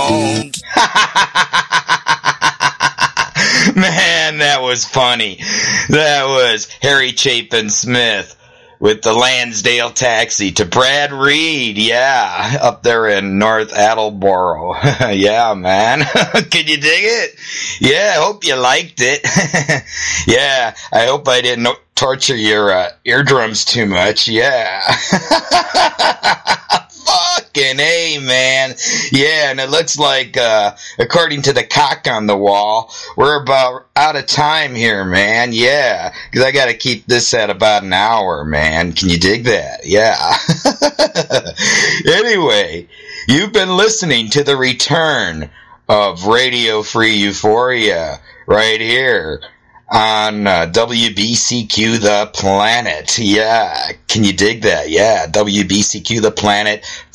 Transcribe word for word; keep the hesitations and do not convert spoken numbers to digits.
Jones. Man, that was funny. That was Harry Chapin Smith with the Lansdale Taxi to Brad Reed, yeah, up there in North Attleboro. Yeah, man. Can you dig it? Yeah, I hope you liked it. Yeah, I hope I didn't torture your uh, eardrums too much. Yeah. Fucking A, man. Yeah, and it looks like, uh, according to the cock on the wall, we're about out of time here, man. Yeah, because I got to keep this at about an hour, man. Can you dig that? Yeah. Anyway, you've been listening to the return of Radio Free Euphoria right here on uh, W B C Q The Planet. Yeah, can you dig that? Yeah, W B C Q The Planet.